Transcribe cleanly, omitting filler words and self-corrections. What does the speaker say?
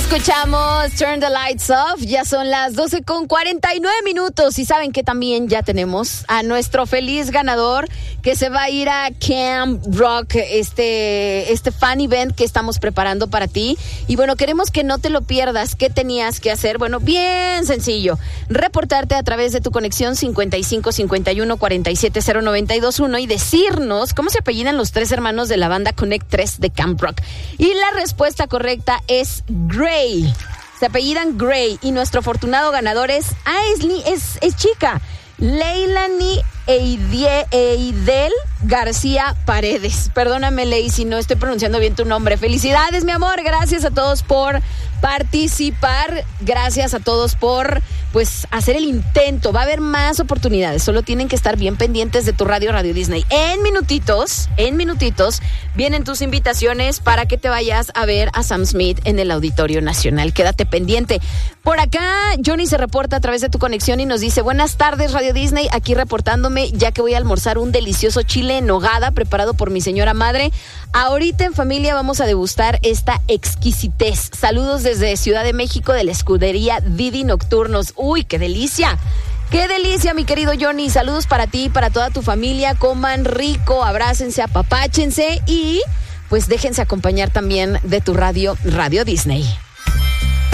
Escuchamos Turn the Lights Off, ya son las 12:49 y saben que también ya tenemos a nuestro feliz ganador que se va a ir a Camp Rock, este fan event que estamos preparando para ti. Y bueno, queremos que no te lo pierdas. ¿Qué tenías que hacer? Bueno, bien sencillo, reportarte a través de tu conexión 55 51 47 0921 y decirnos cómo se apellidan los tres hermanos de la banda Connect 3 de Camp Rock. Y la respuesta correcta es Gray. Se apellidan Gray y nuestro afortunado ganador es chica, Leilani Eidel García Paredes. Perdóname, Ley, si no estoy pronunciando bien tu nombre. Felicidades, mi amor. Gracias a todos por participar. Gracias a todos por, hacer el intento. Va a haber más oportunidades. Solo tienen que estar bien pendientes de tu Radio Disney. En minutitos, vienen tus invitaciones para que te vayas a ver a Sam Smith en el Auditorio Nacional. Quédate pendiente. Por acá, Johnny se reporta a través de tu conexión y nos dice: buenas tardes, Radio Disney. Aquí reportándome, ya que voy a almorzar un delicioso chile en nogada preparado por mi señora madre. Ahorita en familia vamos a degustar esta exquisitez. Saludos desde Ciudad de México, de la escudería Didi Nocturnos. ¡Uy, qué delicia! ¡Qué delicia, mi querido Johnny! Saludos para ti y para toda tu familia. Coman rico, abrácense, apapáchense y déjense acompañar también de tu Radio Disney.